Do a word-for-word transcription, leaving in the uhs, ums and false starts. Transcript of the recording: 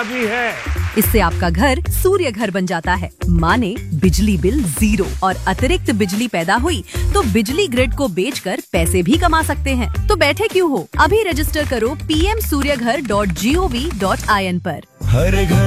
भी है। इससे आपका घर सूर्य घर बन जाता है। माने बिजली बिल जीरो और अतिरिक्त बिजली पैदा हुई तो बिजली ग्रिड को बेचकर पैसे भी कमा सकते हैं। तो बैठे क्यों हो, अभी रजिस्टर करो पी एम सूर्य घर dot G O V dot I N पर। हर घर